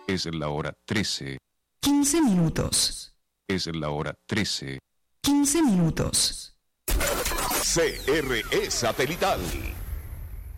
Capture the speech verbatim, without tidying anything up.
Es la hora trece. quince minutos. Es la hora trece. quince minutos. C R E Satelital